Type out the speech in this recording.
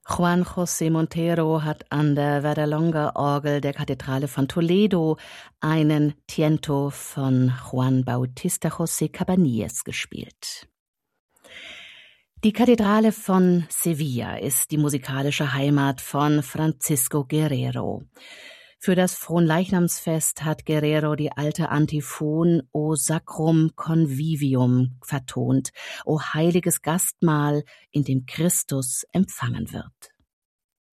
Juan José Montero hat an der Verdalonga-Orgel der Kathedrale von Toledo einen Tiento von Juan Bautista José Cabanilles gespielt. Die Kathedrale von Sevilla ist die musikalische Heimat von Francisco Guerrero. Für das Fronleichnamsfest hat Guerrero die alte Antiphon O Sacrum Convivium vertont, O heiliges Gastmahl, in dem Christus empfangen wird.